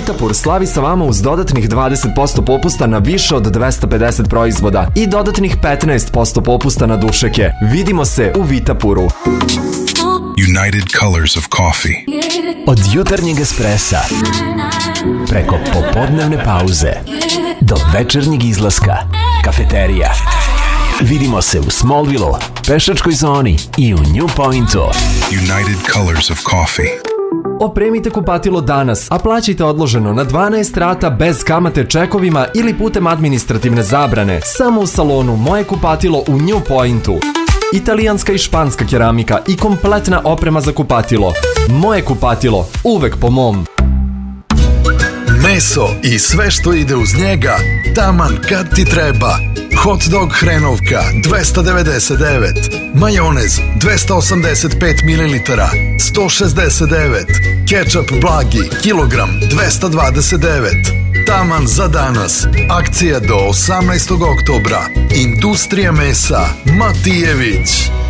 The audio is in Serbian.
Vitapur slavi sa vama uz dodatnih 20% popusta na više od 250 proizvoda i dodatnih 15% popusta na dušeke. Vidimo se u Vitapuru. United Colors of Coffee. Od jutarnjeg espresa, preko popodnevne pauze, do večernjeg izlaska, kafeterija. Vidimo se u Smallville-u, pešačkoj zoni i u New Pointu. United Colors of Coffee. Opremite kupatilo danas, a plaćajte odloženo na 12 rata bez kamate čekovima ili putem administrativne zabrane, samo u salonu Moje kupatilo u New Pointu. Italijanska i španska keramika i kompletna oprema za kupatilo. Moje kupatilo, uvek po mom. Meso i sve što ide uz njega, taman kad ti treba. Hot dog hrenovka 299, majonez 285 ml 169, kečap blagi kilogram 229. Taman za danas. Akcija do 18. oktobra. Industrija mesa Matijević.